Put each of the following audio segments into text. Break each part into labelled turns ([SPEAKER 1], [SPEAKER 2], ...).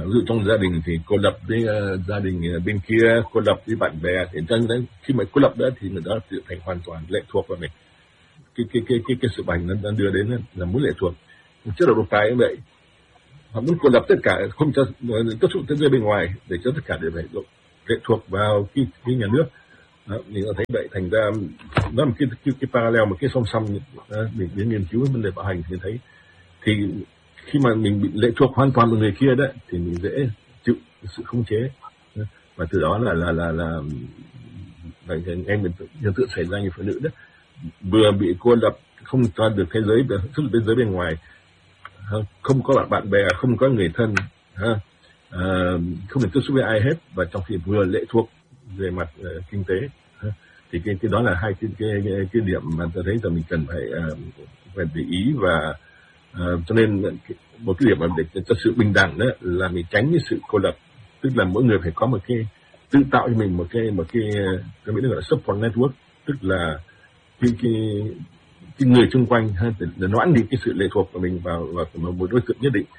[SPEAKER 1] ví dụ trong gia đình thì cô lập với gia đình bên kia, cô lập với bạn bè, thì cho nên khi mà cô lập đó thì người đó tự thành hoàn toàn lệ thuộc vào mình. Cái sự bành nó đưa đến là muốn lệ thuộc. Trước đầu độc tài như vậy, họ muốn cô lập tất cả, không cho tiếp xúc tới bên ngoài, để cho tất cả đều phải lệ thuộc vào cái nhà nước. Đó, mình có thấy vậy, thành ra nó là cái parallel, một cái song song. Mình đến nghiên cứu vấn đề bạo hành thì thấy, thì khi mà mình bị lệ thuộc hoàn toàn vào người kia đó, thì mình dễ chịu sự khống chế, và từ đó là em mình hiện tượng xảy ra như phụ nữ đó, vừa bị cô lập, không cho được thế giới, xuất thế giới bên ngoài, không có bạn bè, không có người thân, không được tiếp xúc với ai hết, và trong khi vừa lệ thuộc về mặt kinh tế. Thì cái đó là hai cái điểm mà tôi thấy là mình cần phải để ý. Và cho nên một cái điểm mà để cho sự bình đẳng đó là mình tránh cái sự cô lập, tức là mỗi người phải có một cái tự tạo cho mình một cái tôi nghĩ gọi là support network, tức là cái người xung quanh để noãn đi cái sự lệ thuộc của mình vào một đối tượng nhất định.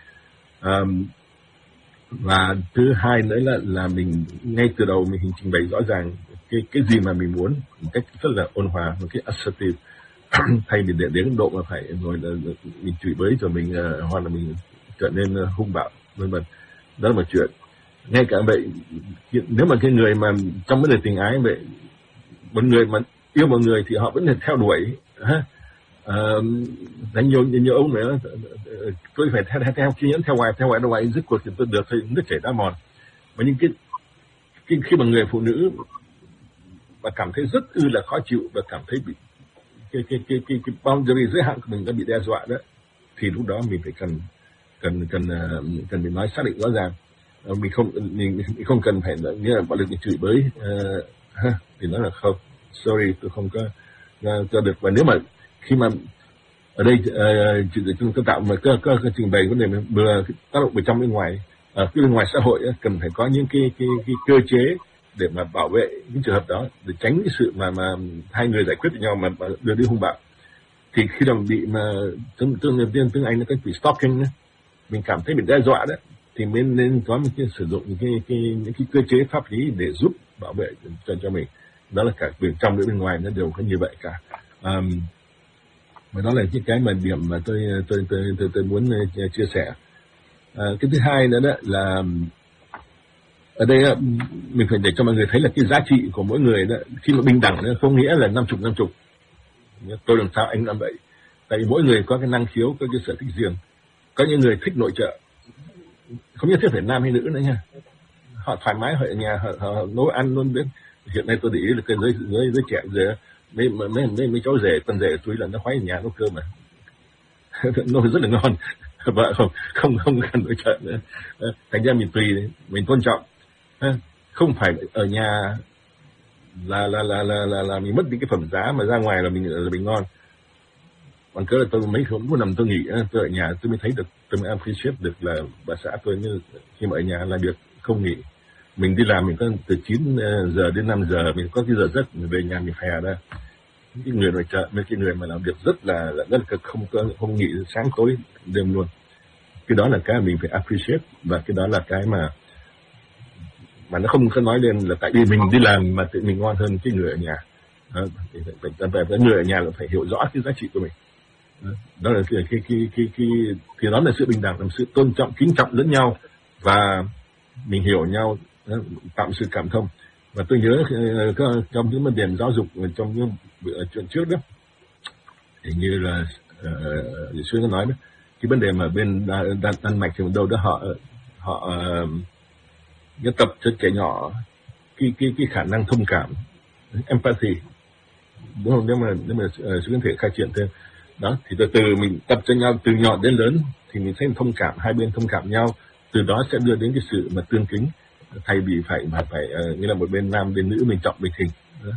[SPEAKER 1] Và thứ hai nữa là mình ngay từ đầu mình trình bày rõ ràng cái gì mà mình muốn một cách rất là ôn hòa, một cái assertive, thay vì để đến độ mà phải rồi là mình chửi bới rồi mình hoặc là mình trở nên hung bạo vân vân. Đó là một chuyện. Ngay cả vậy, nếu mà cái người mà trong vấn đề tình ái vậy, một người mà yêu một người thì họ vẫn phải theo đuổi, đánh nhiều ông nữa, tôi phải theo kiên nhẫn, theo ngoài dứt cuộc thì tôi được thì nước chảy đá mòn. Và những cái khi mà người phụ nữ mà cảm thấy rất là khó chịu và cảm thấy bị cái boundary, giới hạn của mình đã bị đe dọa đó, thì lúc đó mình phải cần mình nói xác định rõ ràng. Mình không cần phải như là bạo lực, chửi bới thì nói là không, sorry, tôi không có cho được. Và nếu mà khi mà ở đây chúng ta tạo mà cơ trình bày vấn đề vừa tác động bên trong bên ngoài, cái bên ngoài xã hội cần phải có những cái cơ chế để mà bảo vệ những trường hợp đó, để tránh cái sự mà hai người giải quyết với nhau mà đưa đi hung bạo. Thì khi nào bị mà tiếng Anh nó có bị stalking, mình cảm thấy bị đe dọa đó, thì nên có một cái sử dụng những cái cơ chế pháp lý để giúp bảo vệ cho mình. Đó là cả bên trong lẫn bên ngoài nó đều có như vậy cả. Và đó là cái mà điểm mà tôi muốn chia sẻ. Cái thứ hai nữa đó là ở đây mình phải để cho mọi người thấy là cái giá trị của mỗi người đó, khi mà bình đẳng nó không nghĩa là 50. Tôi làm sao anh làm vậy? Tại vì mỗi người có cái năng khiếu, có cái sở thích riêng. Có những người thích nội trợ, không nhất thiết phải nam hay nữ nữa nha. Họ thoải mái ở nhà, họ nấu ăn luôn biết. Hiện nay tôi để ý là cái giới trẻ giờ mấy cháu rể, con rể tôi là nó khoái ở nhà nấu cơm mà nó rất là ngon. Vợ không cần nội trợ nữa. Thành ra mình tùy, mình tôn trọng. Không phải ở nhà là mình mất đi cái phẩm giá, mà ra ngoài là mình ngon. Bằng cớ là tôi mấy hôm có nằm tôi nghỉ, tôi ở nhà tôi mới thấy được, tôi mới appreciate được là bà xã tôi như khi mà ở nhà làm việc không nghỉ. Mình đi làm mình có từ 9 giờ đến 5 giờ, mình có cái giờ giấc, mình về nhà mình phè ra. Cái người nội trợ, mấy cái người mà làm việc rất là cực, không nghỉ sáng tối đêm luôn. Cái đó là cái mình phải appreciate, và cái đó là cái mà nó không có nói lên là tại vì mình đi làm mà tự mình ngon hơn cái người ở nhà. Phải người ở nhà là phải hiểu rõ cái giá trị của mình. Đó là thì đó là sự bình đẳng, là sự tôn trọng, kính trọng lẫn nhau, và mình hiểu nhau, tạo sự cảm thông. Và tôi nhớ trong những vấn đề giáo dục, trong những chuyện trước đó, hình như là Xuyên có nói đó, cái vấn đề mà bên Đan Mạch thì đâu đó họ tập cho trẻ nhỏ cái khả năng thông cảm, empathy, đúng không? Nếu mà Xuyên có thể khai triển thêm đó, thì từ từ mình tập cho nhau từ nhỏ đến lớn, thì mình sẽ thông cảm, hai bên thông cảm nhau, từ đó sẽ đưa đến cái sự mà tương kính, thay vì phải như là một bên nam bên nữ mình trọng bình hình.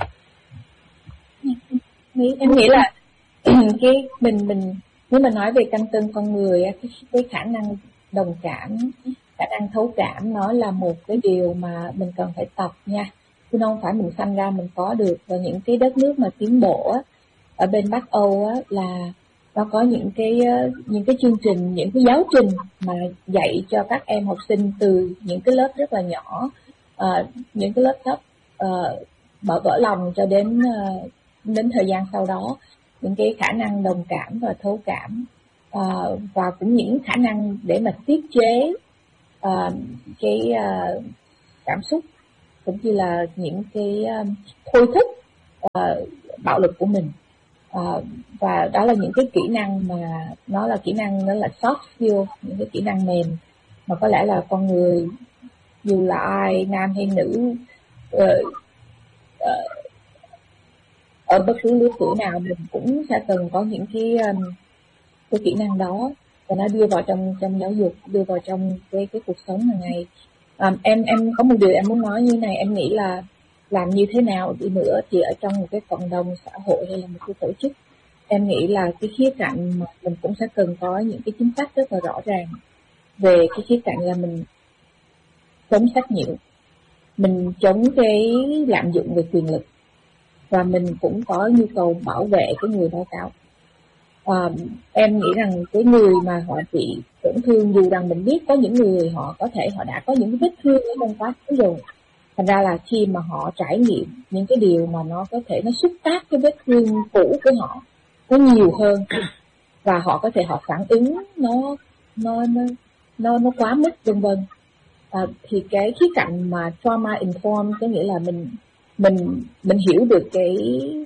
[SPEAKER 2] Em nghĩ là cái mình nếu mà nói về căn tương con người, cái khả năng đồng cảm, khả năng thấu cảm, nó là một cái điều mà mình cần phải tập nha, chứ không phải mình sanh ra mình có được. Và những cái đất nước mà tiến bộ ở bên Bắc Âu là nó có những cái chương trình, những cái giáo trình mà dạy cho các em học sinh từ những cái lớp rất là nhỏ, những cái lớp thấp, mở vỡ lòng cho đến thời gian sau đó, những cái khả năng đồng cảm và thấu cảm, và cũng những khả năng để mà tiết chế cảm xúc, cũng như là những cái thôi thúc bạo lực của mình. Và đó là những cái kỹ năng mà nó là soft skill, những cái kỹ năng mềm mà có lẽ là con người dù là ai, nam hay nữ, ở bất cứ lứa tuổi nào mình cũng sẽ cần có những cái kỹ năng đó, và nó đưa vào trong giáo dục, đưa vào trong cái cuộc sống hàng ngày. Em có một điều em muốn nói như này, em nghĩ là làm như thế nào đi nữa thì ở trong một cái cộng đồng xã hội hay là một cái tổ chức, em nghĩ là cái khía cạnh mà mình cũng sẽ cần có những cái chính sách rất là rõ ràng về cái khía cạnh là mình chống sách nhiễu, mình chống cái lạm dụng về quyền lực, và mình cũng có nhu cầu bảo vệ cái người báo cáo. Em nghĩ rằng cái người mà họ bị tổn thương, dù rằng mình biết có những người họ đã có những cái vết thương ở trong quá khứ rồi, thành ra là khi mà họ trải nghiệm những cái điều mà nó có thể nó xúc tác cái vết thương cũ của họ nó nhiều hơn, và họ có thể họ phản ứng nó quá mức vân vân. Thì cái khía cạnh mà trauma informed có nghĩa là mình hiểu được cái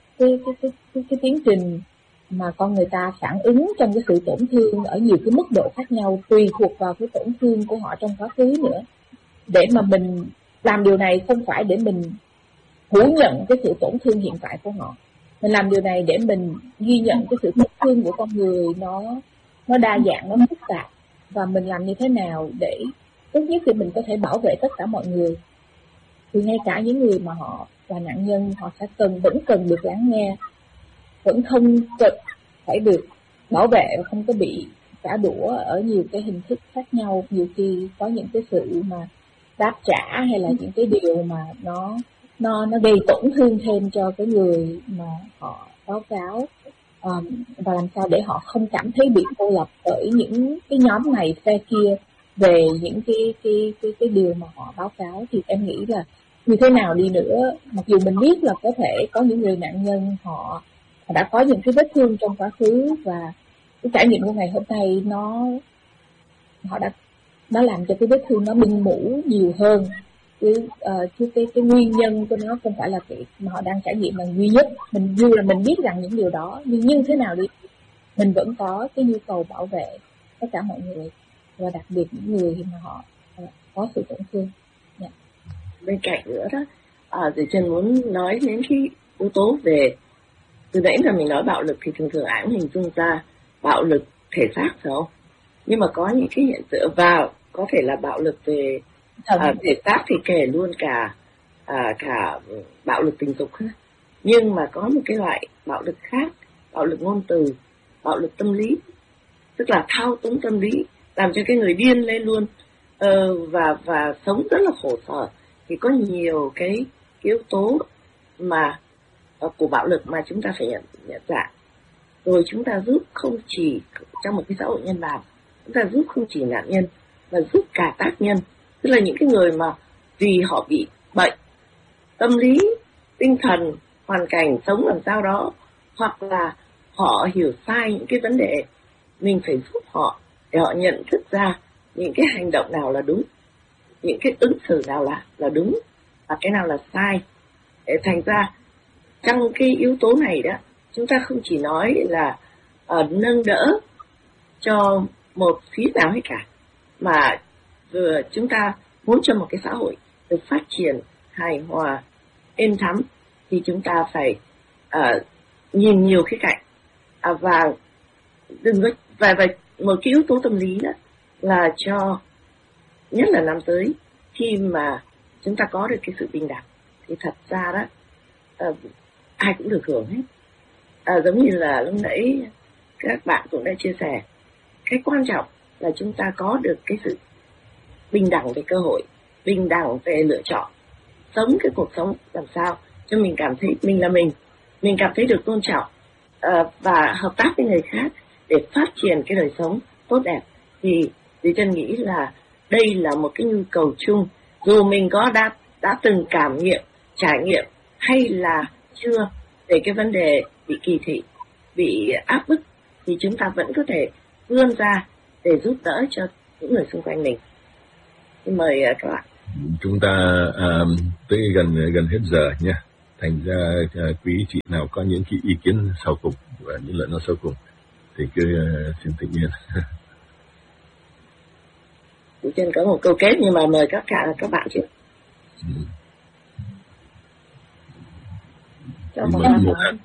[SPEAKER 2] tiến trình mà con người ta phản ứng trong cái sự tổn thương ở nhiều cái mức độ khác nhau, tùy thuộc vào cái tổn thương của họ trong quá khứ nữa. Để mà mình làm điều này không phải để mình phủ nhận cái sự tổn thương hiện tại của họ, mình làm điều này để mình ghi nhận cái sự tổn thương của con người nó đa dạng, nó phức tạp, và mình làm như thế nào để tốt nhất thì mình có thể bảo vệ tất cả mọi người. Thì ngay cả những người mà họ là nạn nhân, họ sẽ vẫn cần được lắng nghe, vẫn không cần phải được bảo vệ và không có bị trả đũa ở nhiều cái hình thức khác nhau. Nhiều khi có những cái sự mà đáp trả hay là những cái điều mà nó gây tổn thương thêm cho cái người mà họ báo cáo, và làm sao để họ không cảm thấy bị cô lập bởi những cái nhóm này phe kia về những cái điều mà họ báo cáo. Thì em nghĩ là như thế nào đi nữa, mặc dù mình biết là có thể có những người nạn nhân họ đã có những cái vết thương trong quá khứ, và cái trải nghiệm của ngày hôm nay họ đã làm cho cái vết thương nó bưng mủ nhiều hơn, chứ cái nguyên nhân của nó không phải là cái mà họ đang trải nghiệm là duy nhất. Dù là mình biết rằng những điều đó, nhưng như thế nào đi, mình vẫn có cái nhu cầu bảo vệ tất cả mọi người, và đặc biệt những người mà họ có sự tổn thương. Yeah.
[SPEAKER 3] Bên cạnh nữa đó, thì Trân muốn nói đến cái yếu tố về, từ nãy giờ mình nói bạo lực thì thường ai cũng hình dung ra bạo lực thể xác phải không? Nhưng mà có những cái hiện tượng vào có thể là bạo lực về thể xác thì kể luôn cả bạo lực tình dục. Nhưng mà có một cái loại bạo lực khác, bạo lực ngôn từ, bạo lực tâm lý, tức là thao túng tâm lý, làm cho cái người điên lên luôn, và sống rất là khổ sở. Thì có nhiều cái yếu tố mà của bạo lực mà chúng ta phải nhận ra, rồi chúng ta giúp không chỉ trong một cái xã hội nhân bản, chúng ta giúp không chỉ nạn nhân mà giúp cả tác nhân, tức là những cái người mà vì họ bị bệnh tâm lý, tinh thần, hoàn cảnh sống làm sao đó, hoặc là họ hiểu sai những cái vấn đề, mình phải giúp họ để họ nhận thức ra những cái hành động nào là đúng, những cái ứng xử nào là đúng và cái nào là sai. Để thành ra trong cái yếu tố này đó, chúng ta không chỉ nói là nâng đỡ cho một phía nào hết cả, mà vừa chúng ta muốn cho một cái xã hội được phát triển hài hòa, êm thấm, thì chúng ta phải nhìn nhiều khía cạnh, và đừng có và một cái yếu tố tâm lý đó là cho nhất là nam giới, khi mà chúng ta có được cái sự bình đẳng thì thật ra đó ai cũng được hưởng hết. Giống như là lúc nãy các bạn cũng đã chia sẻ, cái quan trọng là chúng ta có được cái sự bình đẳng về cơ hội, bình đẳng về lựa chọn, sống cái cuộc sống làm sao cho mình cảm thấy mình là mình cảm thấy được tôn trọng, và hợp tác với người khác, để phát triển cái đời sống tốt đẹp. Thì Trân nghĩ là đây là một cái nhu cầu chung, dù mình có đã từng cảm nghiệm, trải nghiệm hay là chưa về cái vấn đề bị kỳ thị, bị áp bức, thì chúng ta vẫn có thể vươn ra để giúp đỡ cho những người xung quanh mình. Xin mời các bạn.
[SPEAKER 1] Chúng ta tới gần hết giờ nha. Thành ra quý chị nào có những cái ý kiến sau cùng và những lời nói sau cùng thì cứ xin tự nhiên.
[SPEAKER 3] Chị Trân có một câu kết nhưng mà mời các bạn chứ.
[SPEAKER 2] Cho Mộc Lan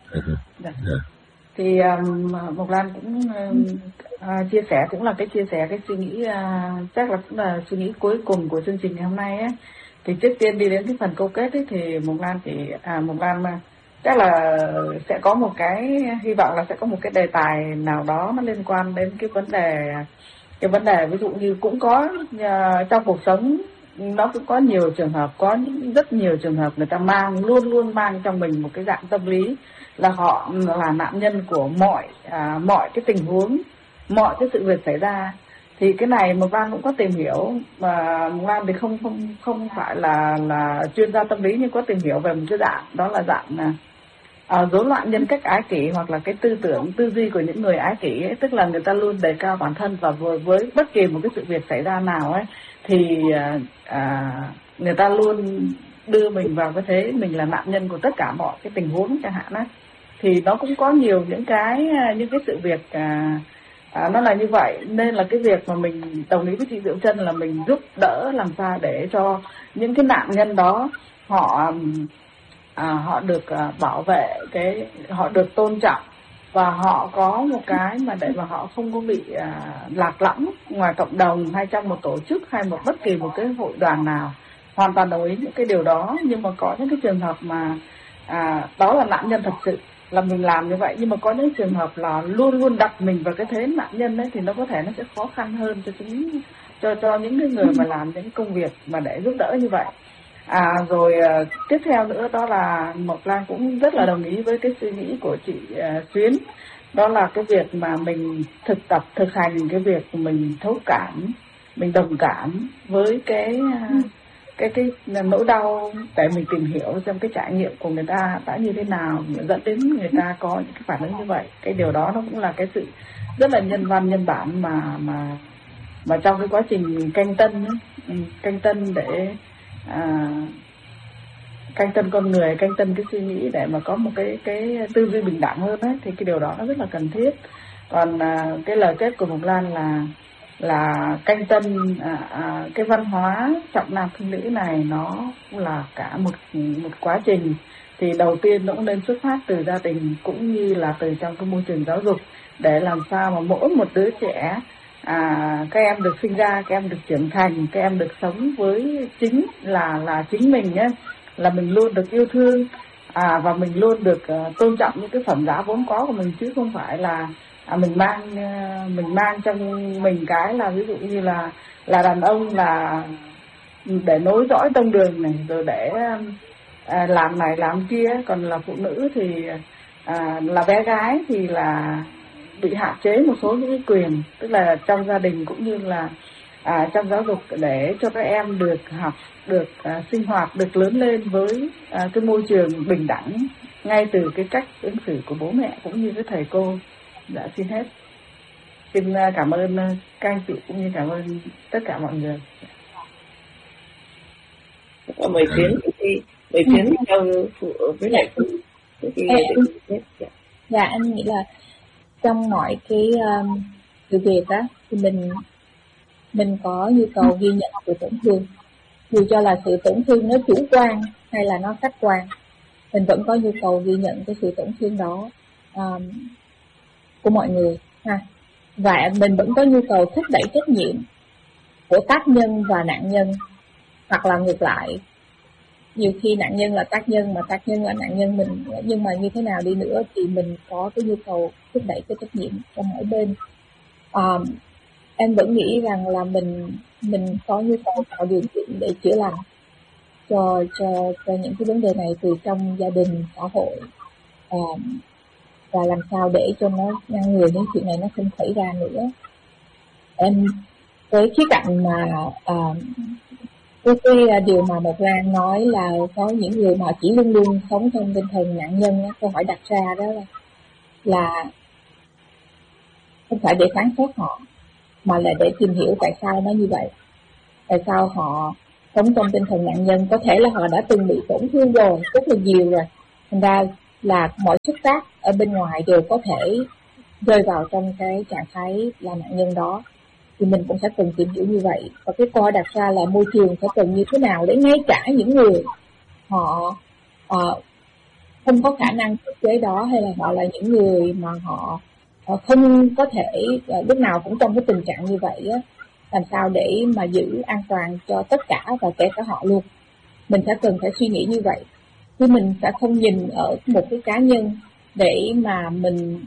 [SPEAKER 4] thì Mộc Lan cũng chia sẻ, cũng là chia sẻ cái suy nghĩ, chắc là cũng là suy nghĩ cuối cùng của chương trình ngày hôm nay ấy. Thì trước tiên đi đến cái phần câu kết ấy, thì Mộc Lan chắc là sẽ có một cái hy vọng là sẽ có một cái đề tài nào đó nó liên quan đến cái vấn đề ví dụ như cũng có trong cuộc sống nó cũng có nhiều trường hợp, rất nhiều trường hợp người ta luôn luôn mang trong mình một cái dạng tâm lý là họ là nạn nhân của mọi cái tình huống, mọi cái sự việc xảy ra. Thì cái này Mộc Lan cũng có tìm hiểu, mà Mộc Lan thì không phải là chuyên gia tâm lý, nhưng có tìm hiểu về một cái dạng, đó là dạng rối loạn nhân cách ái kỷ, hoặc là cái tư duy của những người ái kỷ ấy, tức là người ta luôn đề cao bản thân, và với bất kỳ một cái sự việc xảy ra nào ấy thì người ta luôn đưa mình vào cái thế mình là nạn nhân của tất cả mọi cái tình huống chẳng hạn á. Thì nó cũng có nhiều những cái sự việc nó là như vậy, nên là cái việc mà mình đồng ý với chị Diệu Trân là mình giúp đỡ làm sao để cho những cái nạn nhân đó họ được bảo vệ, họ được tôn trọng, và họ có một cái mà để mà họ không có bị lạc lõng ngoài cộng đồng hay trong một tổ chức hay bất kỳ một cái hội đoàn nào. Hoàn toàn đồng ý những cái điều đó, nhưng mà có những cái trường hợp mà đó là nạn nhân thật sự là mình làm như vậy, nhưng mà có những trường hợp là luôn luôn đặt mình vào cái thế nạn nhân đấy, thì nó có thể nó sẽ khó khăn hơn cho những cái người mà làm những công việc mà để giúp đỡ như vậy. Rồi tiếp theo nữa đó là Mộc Lan cũng rất là đồng ý với cái suy nghĩ của chị Xuyến, đó là cái việc mà mình thực hành cái việc mình thấu cảm, mình đồng cảm với cái nỗi đau, để mình tìm hiểu xem cái trải nghiệm của người ta đã như thế nào dẫn đến người ta có những cái phản ứng như vậy. Cái điều đó nó cũng là cái sự rất là nhân văn, nhân bản mà trong cái quá trình canh tân để canh tân con người, canh tân cái suy nghĩ để mà có một cái tư duy bình đẳng hơn ấy, thì cái điều đó nó rất là cần thiết. Còn cái lời kết của Mộc Lan là canh tân cái văn hóa trọng nam khinh nữ này nó cũng là cả một quá trình. Thì đầu tiên nó cũng nên xuất phát từ gia đình cũng như là từ trong cái môi trường giáo dục, để làm sao mà mỗi một đứa trẻ các em được sinh ra, các em được trưởng thành, các em được sống với chính là chính mình nhé, là mình luôn được yêu thương và mình luôn được tôn trọng những cái phẩm giá vốn có của mình, chứ không phải là mình mang trong mình cái là ví dụ như là đàn ông là để nối dõi tông đường này, rồi để làm này làm kia, còn là phụ nữ thì là bé gái thì là bị hạn chế một số những cái quyền, tức là trong gia đình cũng như là trong giáo dục, để cho các em được học, được sinh hoạt, được lớn lên với cái môi trường bình đẳng ngay từ cái cách ứng xử của bố mẹ cũng như với thầy cô. Dạ, xin hết. Xin cảm ơn các anh chị cũng như cảm ơn tất cả mọi người.
[SPEAKER 3] Mời Tiến theo phụ với lại
[SPEAKER 2] dạ, anh nghĩ là trong mọi cái sự việc á thì mình có nhu cầu ghi nhận sự tổn thương, dù cho là sự tổn thương nó chủ quan hay là nó khách quan, mình vẫn có nhu cầu ghi nhận cái sự tổn thương đó của mọi người ha. Và mình vẫn có nhu cầu thúc đẩy trách nhiệm của tác nhân và nạn nhân, hoặc là ngược lại, nhiều khi nạn nhân là tác nhân mà tác nhân là nạn nhân mình, nhưng mà như thế nào đi nữa thì mình có cái nhu cầu thúc đẩy cái trách nhiệm trong mỗi bên. Em vẫn nghĩ rằng là mình có nhu cầu tạo điều kiện để chữa lành cho những cái vấn đề này từ trong gia đình, xã hội, và làm sao để cho nó ngăn ngừa những chuyện này nó không xảy ra nữa. Em với khía cạnh mà cái điều mà Mộc Lan nói là có những người mà chỉ luôn luôn sống trong tinh thần nạn nhân, câu hỏi đặt ra đó là không phải để phán xét họ, mà là để tìm hiểu tại sao nó như vậy, tại sao họ sống trong tinh thần nạn nhân. Có thể là họ đã từng bị tổn thương rồi, rất là nhiều rồi, thành ra là mọi xuất phát ở bên ngoài đều có thể rơi vào trong cái trạng thái là nạn nhân đó. Thì mình cũng sẽ cần tìm hiểu như vậy. Và cái câu hỏi đặt ra là môi trường sẽ cần như thế nào để ngay cả những người họ không có khả năng khống chế đó, hay là họ là những người mà họ không có thể lúc nào cũng trong cái tình trạng như vậy á, làm sao để mà giữ an toàn cho tất cả và kể cả họ luôn. Mình sẽ cần phải suy nghĩ như vậy, chứ mình sẽ không nhìn ở một cái cá nhân để mà mình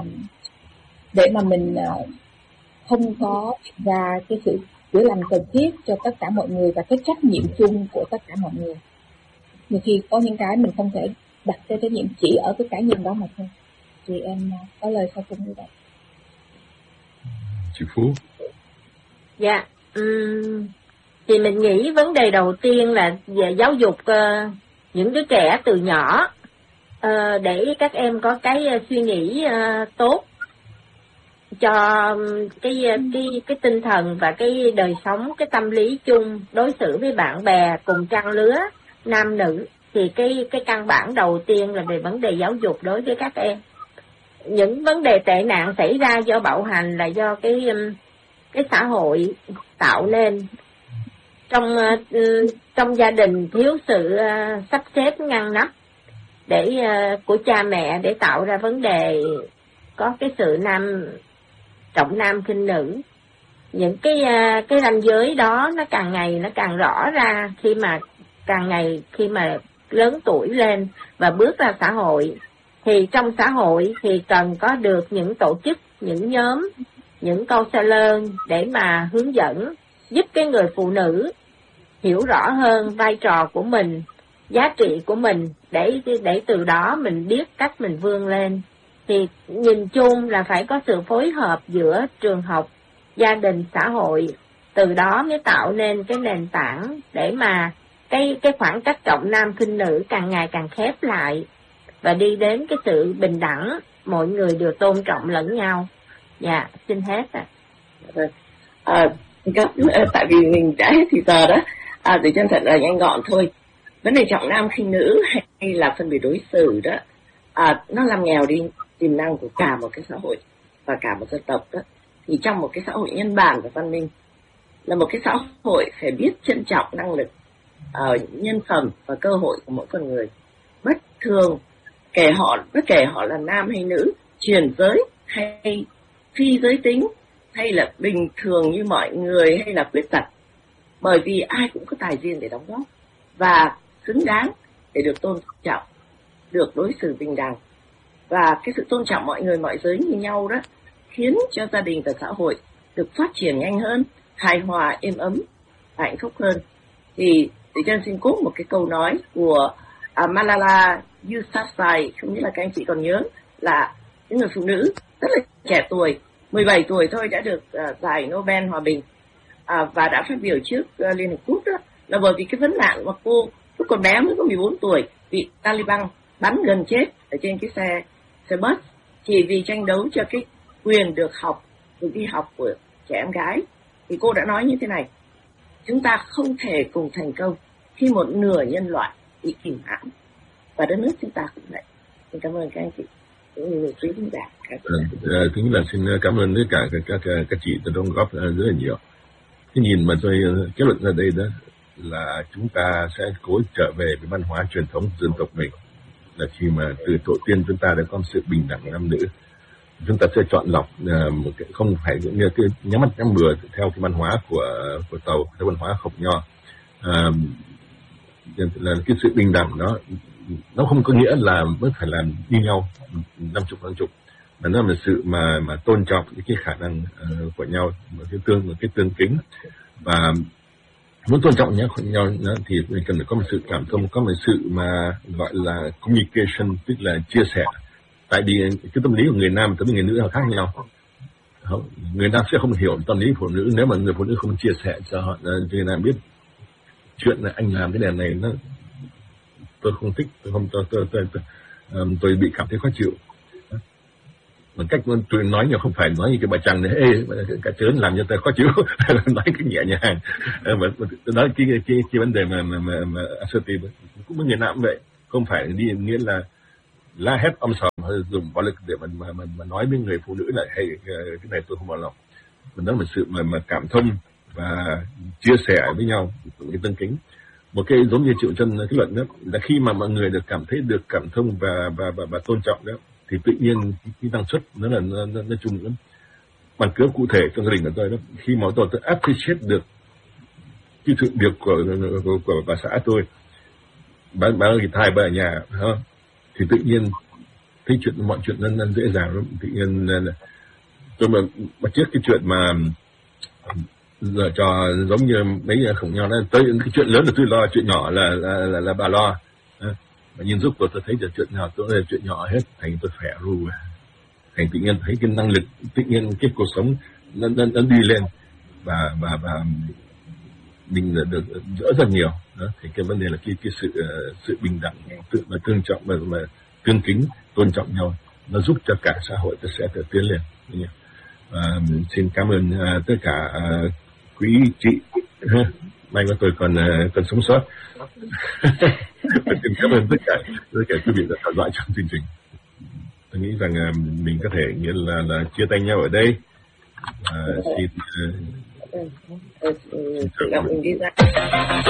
[SPEAKER 2] không có ra cái sự chữa lành cần thiết cho tất cả mọi người và cái trách nhiệm chung của tất cả mọi người. Nhiều khi có những cái mình không thể đặt cái trách nhiệm chỉ ở cái cá nhân đó mà thôi. Thì em có lời sau cùng như vậy.
[SPEAKER 1] Chị Phú.
[SPEAKER 5] Dạ, thì mình nghĩ vấn đề đầu tiên là về giáo dục những đứa trẻ từ nhỏ, để các em có cái suy nghĩ tốt cho cái tinh thần và cái đời sống, cái tâm lý chung, đối xử với bạn bè cùng trang lứa nam nữ. Thì cái căn bản đầu tiên là về vấn đề giáo dục đối với các em. Những vấn đề tệ nạn xảy ra do bạo hành là do cái xã hội tạo nên. Trong gia đình thiếu sự sắp xếp ngăn nắp của cha mẹ để tạo ra vấn đề có cái sự trọng nam khinh nữ. Những cái ranh giới đó nó càng ngày nó càng rõ ra khi mà lớn tuổi lên và bước ra xã hội. Thì trong xã hội thì cần có được những tổ chức, những nhóm, những counselor để mà hướng dẫn, giúp cái người phụ nữ hiểu rõ hơn vai trò của mình, giá trị của mình, để từ đó mình biết cách mình vươn lên. Thì nhìn chung là phải có sự phối hợp giữa trường học, gia đình, xã hội, từ đó mới tạo nên cái nền tảng để mà cái khoảng cách trọng nam khinh nữ càng ngày càng khép lại và đi đến cái sự bình đẳng, mọi người đều tôn trọng lẫn nhau. Dạ, xin hết ạ.
[SPEAKER 3] Tại vì mình đã hết thì giờ đó, để chân thật là nhanh gọn thôi. Vấn đề trọng nam khinh nữ hay là phân biệt đối xử đó, nó làm nghèo đi tiềm năng của cả một cái xã hội và cả một dân tộc đó. Thì trong một cái xã hội nhân bản và văn minh, là một cái xã hội phải biết trân trọng năng lực, nhân phẩm và cơ hội của mỗi con người, bất kể họ là nam hay nữ, chuyển giới hay phi giới tính, hay là bình thường như mọi người, hay là khuyết tật, bởi vì ai cũng có tài riêng để đóng góp và xứng đáng để được tôn trọng, được đối xử bình đẳng. Và cái sự tôn trọng mọi người mọi giới như nhau đó khiến cho gia đình và xã hội được phát triển nhanh hơn, hài hòa, êm ấm và hạnh phúc hơn. Thì chân xin cốt một cái câu nói của Malala Yousafzai, không biết là các anh chị còn nhớ, là những người phụ nữ rất là trẻ tuổi, 17 tuổi thôi đã được giải Nobel Hòa Bình, và đã phát biểu trước Liên Hợp Quốc đó, là bởi vì cái vấn nạn mà cô lúc còn bé mới có 14 tuổi bị Taliban bắn gần chết ở trên cái xe bus, chỉ vì tranh đấu cho cái quyền được đi học của trẻ em gái. Thì cô đã nói như thế này: chúng ta không thể cùng thành công khi một nửa nhân loại bị kìm hãm, và đất nước chúng ta cũng vậy. Xin cảm ơn các anh chị cũng như người quý khán giả.
[SPEAKER 1] Thứ nhất là xin cảm ơn tất cả các chị đã đóng góp rất là nhiều. Cái nhìn mà tôi kết luận ra đây đó là chúng ta sẽ cố trở về với văn hóa truyền thống dân tộc mình, là khi mà từ tổ tiên chúng ta đã có sự bình đẳng nam nữ, chúng ta sẽ chọn lọc một cái, không phải như cái nhắm mắt nhắm bừa theo cái văn hóa của Tàu, theo văn hóa Khổng Nho. Là cái sự bình đẳng đó nó không có nghĩa là mới phải làm như nhau 50, mà nó là sự mà tôn trọng cái khả năng của nhau, một cái tương kính. Và muốn tôn trọng nhau thì mình cần phải có một sự cảm thông, có một sự mà gọi là communication, tức là chia sẻ Tại vì cái tâm lý của người nam và tâm lý người nữ là khác nhau. Người nam sẽ không hiểu tâm lý phụ nữ nếu mà người phụ nữ không chia sẻ cho họ. Người nam biết chuyện là anh làm cái đèn này nó tôi không thích, tôi bị cảm thấy khó chịu. Bằng cách tôi nói nhưng không phải nói như cái bà chàng này, ê cả chớn làm cho tôi khó chịu. Nói cái nhẹ nhàng. Nói cái vấn đề mà assertive cũng người nào cũng vậy, không phải đi nghĩa là la hét om sòm hay dùng bạo lực để mà nói với người phụ nữ là hey, cái này tôi không bằng lòng. Mình nói một sự mà cảm thông và chia sẻ với nhau, cái tân kính. Một cái giống như Triệu Trân cái luận đó là khi mà mọi người được cảm thấy được cảm thông và tôn trọng đó, thì tự nhiên cái năng suất nó chung lắm. Bằng cớ cụ thể trong gia đình của tôi đó, khi mà tôi appreciate được cái sự việc của bà xã tôi, bà guitar bà ở nhà, thì tự nhiên thấy mọi chuyện nó dễ dàng lắm. Tự nhiên tôi mà trước cái chuyện mà giờ cho giống như mấy khủng nhau đó, tới cái chuyện lớn là tôi lo, chuyện nhỏ là bà lo. Mà nhìn giúp tôi thấy là chuyện nào tôi là chuyện nhỏ hết, thành tôi khỏe ru, thành tự nhiên thấy cái năng lực, tự nhiên cái cuộc sống nó đi lên và mình được đỡ rất nhiều đó. Thì cái vấn đề là cái sự bình đẳng, mà tôn trọng mà tương kính, tôn trọng nhau, nó giúp cho cả xã hội sẽ tiến lên. Xin cảm ơn tất cả quý chị, may mà tôi còn sống sót. Xin cảm ơn tất cả quý vị đã theo dõi trong chương trình. Tôi nghĩ rằng mình có thể nghĩa là chia tay nhau ở đây. Xin
[SPEAKER 3] Tự động mình đi ra.